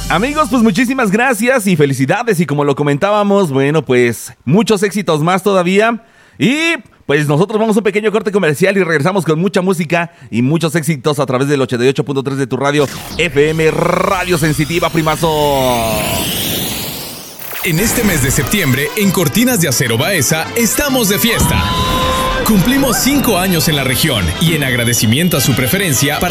Amigos, pues muchísimas gracias y felicidades. Y como lo comentábamos, bueno, pues muchos éxitos más todavía. Y pues nosotros vamos a un pequeño corte comercial y regresamos con mucha música y muchos éxitos a través del 88.3 de tu radio FM Radio Sensitiva, primazo. En este mes de septiembre, en Cortinas de Acero Baeza, estamos de fiesta. Cumplimos 5 años en la región y en agradecimiento a su preferencia,